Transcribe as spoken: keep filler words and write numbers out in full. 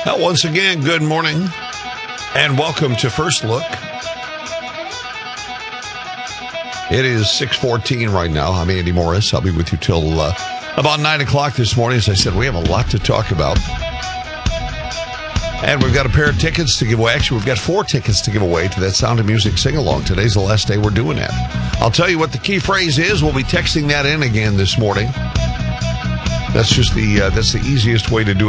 Well, once again, good morning and welcome to First Look. It is six fourteen right now. I'm Andy Morris. I'll be with you till uh, about nine o'clock this morning. As I said, we have a lot to talk about. And we've got a pair of tickets to give away. Actually, we've got four tickets to give away to that Sound of Music sing-along. Today's the last day we're doing that. I'll tell you what the key phrase is. We'll be texting that in again this morning. That's just the uh, that's the easiest way to do it.